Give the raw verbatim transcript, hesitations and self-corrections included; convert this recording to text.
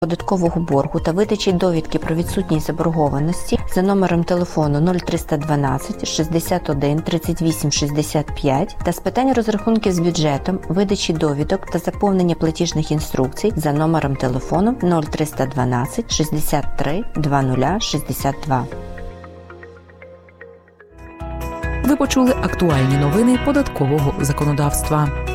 податкового боргу та видачі довідки про відсутність заборгованості за номером телефону нуль триста дванадцять шістдесят один тридцять вісім шістдесят п'ять та з питань розрахунків з бюджетом, видачі довідок та заповнення платіжних інструкцій за номером телефону нуль триста дванадцять шістдесят три двадцять шістдесят два. Ви почули актуальні новини податкового законодавства.